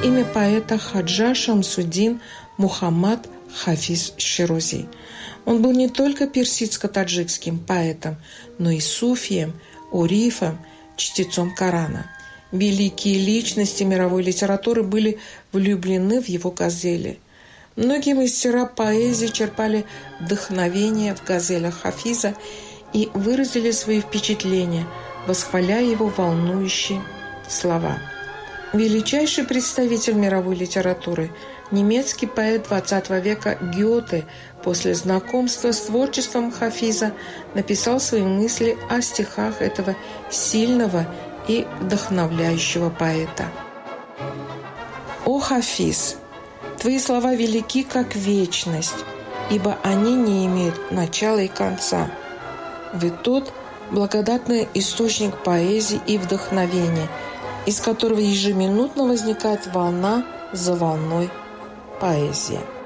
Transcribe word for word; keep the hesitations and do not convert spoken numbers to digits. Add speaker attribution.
Speaker 1: имя поэта Хаджа Шамсуддин Мухаммад Хафиз Ширози. Он был не только персидско-таджикским поэтом, но и суфием, урифом, чтецом Корана. Великие личности мировой литературы были влюблены в его газели. Многие мастера поэзии черпали вдохновение в газелях Хафиза и выразили свои впечатления, восхваляя его волнующие слова. Величайший представитель мировой литературы, немецкий поэт двадцатого века Гёте, после знакомства с творчеством Хафиза написал свои мысли о стихах этого сильного и вдохновляющего поэта. «О Хафиз! Твои слова велики, как вечность, ибо они не имеют начала и конца. Вы тот благодатный источник поэзии и вдохновения, из которого ежеминутно возникает волна за волной поэзия».